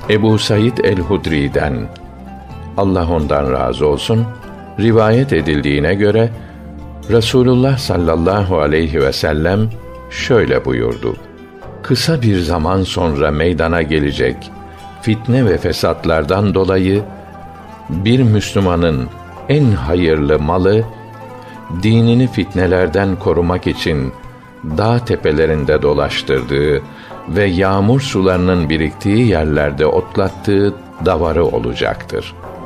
Ebu Said el-Hudri'den, Allah ondan razı olsun, rivayet edildiğine göre Resulullah sallallahu aleyhi ve sellem şöyle buyurdu: Kısa bir zaman sonra meydana gelecek fitne ve fesatlardan dolayı bir Müslümanın en hayırlı malı, dinini fitnelerden korumak için dağ tepelerinde dolaştırdığı ve yağmur sularının biriktiği yerlerde otlattığı davarı olacaktır.